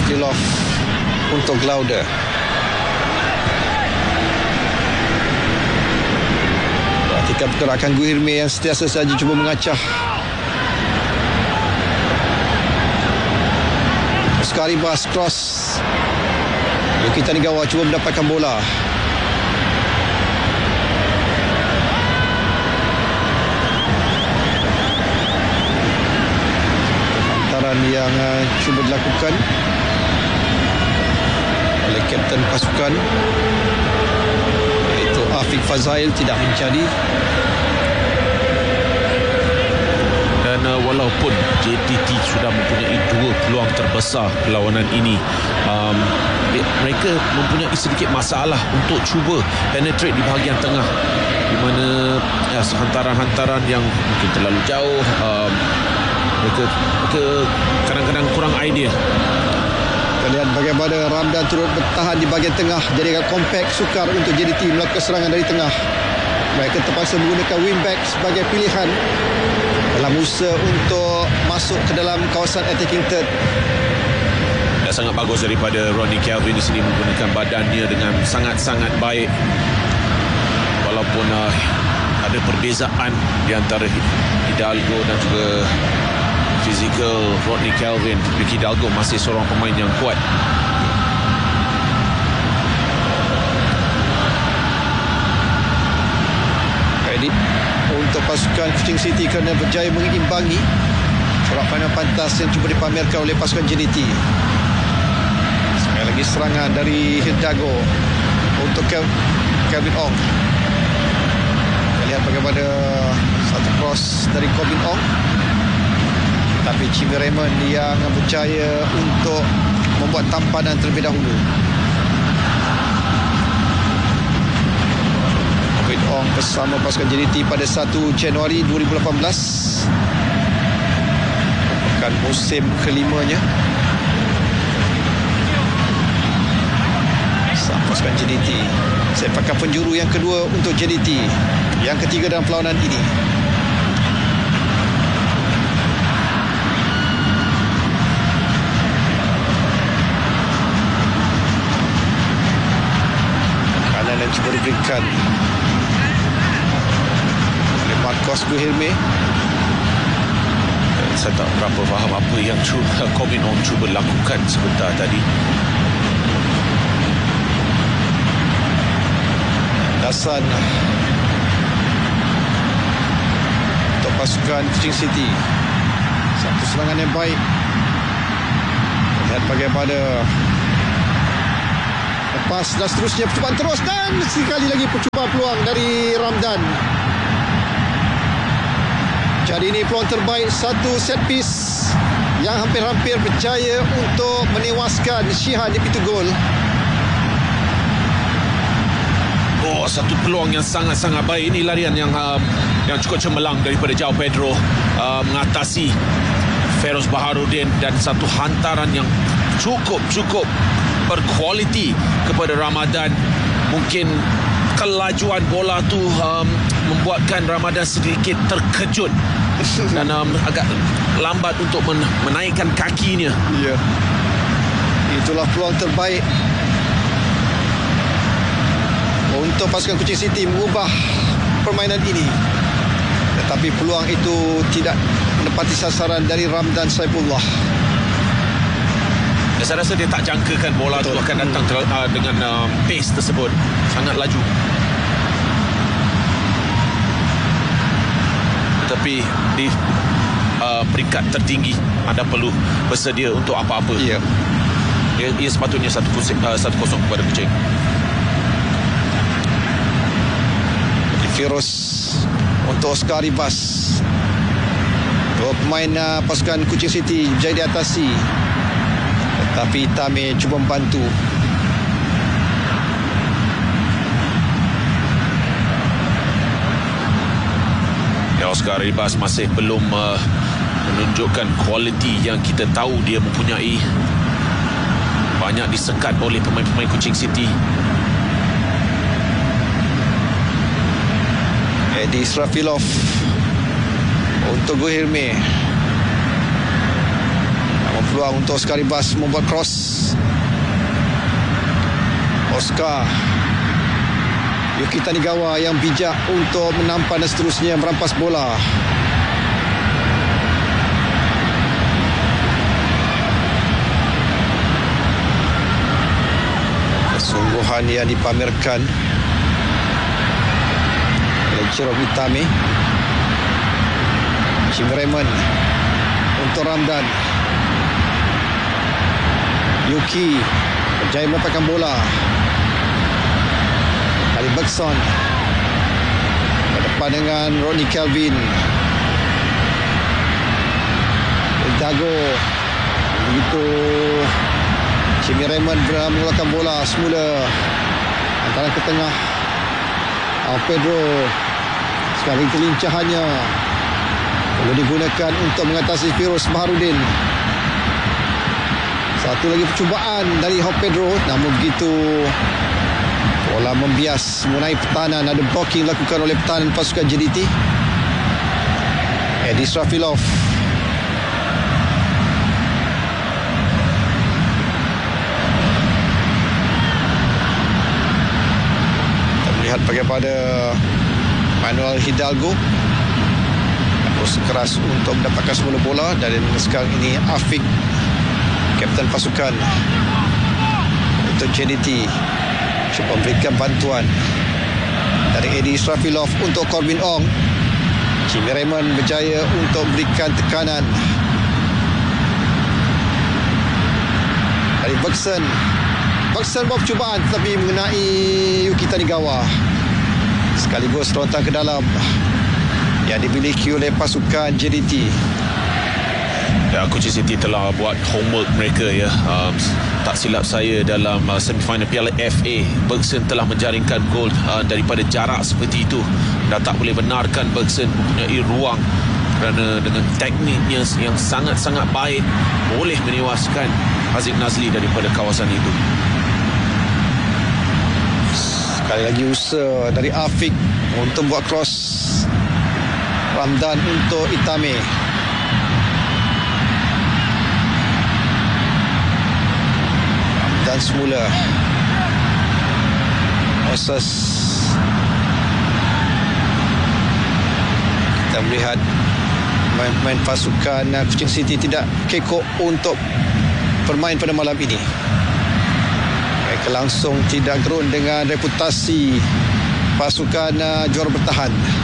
Israfilov untuk Glaude. Perhatikan pergerakan Guilherme yang sentiasa saja cuba mengacah. Oscaribas cross. Yuki Tanigawa cuba mendapatkan bola. Hantaran yang cuba dilakukan oleh kapten pasukan, iaitu Afiq Fazail, tidak menjadi. Dan walaupun JTT sudah mempunyai 2 peluang terbesar perlawanan ini, mereka mempunyai sedikit masalah untuk cuba penetrate di bahagian tengah, di mana hantaran-hantaran yang mungkin terlalu jauh, mereka kadang-kadang kurang idea. Kita lihat bagaimana Ramdan turut bertahan di bahagian tengah, jadi agak kompak, sukar untuk JDT melakukan serangan dari tengah. Mereka terpaksa menggunakan wingback sebagai pilihan dalam usaha untuk masuk ke dalam kawasan attacking third. Sangat bagus daripada Ronnie Kelvin di sini, menggunakan badannya dengan sangat-sangat baik. Walaupun ada perbezaan di antara Hidalgo dan juga fizikal Rodney Kelvin, Ricky Hidalgo masih seorang pemain yang kuat. Edit untuk pasukan Kuching City kerana berjaya mengimbangi corak pandang pantas yang cuba dipamerkan oleh pasukan JDT. Sekali lagi serangan dari Hidalgo untuk Kelvin Ong. Kita lihat bagaimana satu cross dari Kelvin Ong, tapi Jimmy Raymond yang berjaya untuk membuat tampanan terlebih dahulu. Kelvin Ong bersama pasukan JDT pada 1 Januari 2018, merupakan musim kelimanya bersama pasukan JDT. Sepakan penjuru yang kedua untuk JDT, yang ketiga dalam perlawanan ini. Yang cuba diberikan oleh Marcos Guilherme. Saya tak berapa faham apa yang Kelvin Ong cuba lakukan sebentar tadi. Dasan untuk pasukan Kuching City. Satu serangan yang baik. Lihat bagaimana lepas dan seterusnya percubaan terus, dan sekali lagi percubaan peluang dari Ramdan. Jadi ini peluang terbaik, satu set piece yang hampir-hampir berjaya untuk menewaskan Shihan di pintu gol. Oh, satu peluang yang sangat-sangat baik. Ini larian yang cukup cemerlang daripada João Pedro, mengatasi Feroz Baharudin, dan satu hantaran yang cukup berkualiti kepada Ramadan. Mungkin kelajuan bola tu membuatkan Ramadan sedikit terkejut dan agak lambat untuk menaikkan kakinya. Ya, itulah peluang terbaik untuk pasukan Kuching City mengubah permainan ini, tetapi peluang itu tidak menepati sasaran dari Ramdan Saifullah. Saya rasa dia tak jangkakan bola tu akan datang dengan pace tersebut, sangat laju. Tetapi di peringkat tertinggi anda perlu bersedia untuk apa-apa. Ya. Ia sepatutnya 1-0 kepada Kuching. Firoz untuk Oscaribas. Dua pemain pasukan Kuching City berjaya diatasi, tapi Tame cuba membantu. Oscaribas masih belum menunjukkan kualiti yang kita tahu dia mempunyai. Banyak disekat oleh pemain-pemain Kuching City. Edi Israfilov untuk Guilherme. Namun peluang peluang untuk Oscar Ribas membuat cross. Oscar, Yuki Tanigawa yang bijak untuk menampan dan seterusnya merampas bola. Kesungguhan yang dipamerkan oleh Jerome Itame. Jim Raymond untuk Ramdan. Yuki berjaya mendapatkan bola. Ali Bergson berdepan dengan Rodney Kelvin. Dago. Begitu Jimmy Raymond mengeluarkan bola semula antara ke tengah. Pedro sekarang kelincahannya perlu digunakan untuk mengatasi Feroz Baharudin. Satu lagi percubaan dari Pedro, namun begitu bola membias mengenai pertahanan. Ada blocking dilakukan oleh pertahanan pasukan JDT. Edi Srafilov. Kita melihat bagaimana Manuel Hidalgo berusaha keras untuk mendapatkan semula bola, dan sekarang ini Afiq, kapten pasukan untuk JDT, cuba memberikan bantuan dari Edi Srafilov untuk Corbin Ong. Jimmy Raymond berjaya untuk berikan tekanan dari Bergson. Bergson buat percubaan tetapi mengenai Yuki Tanigawa. Sekaligus lontar ke dalam yang dimiliki oleh pasukan JDT. Ya, Kuching City telah buat homework mereka ya. Tak silap saya dalam semifinal Piala FA, Bergson telah menjaringkan gol daripada jarak seperti itu. Dah tak boleh benarkan Bergson mempunyai ruang, kerana dengan tekniknya yang sangat-sangat baik boleh menewaskan Haziq Nazli daripada kawasan itu. Sekali lagi usaha dari Afiq untuk buat cross. Ramdan untuk Itame. Dan semula proses kita melihat pemain pasukan Kuching City tidak kekok untuk bermain pada malam ini. Mereka langsung tidak gerun dengan reputasi pasukan juara bertahan.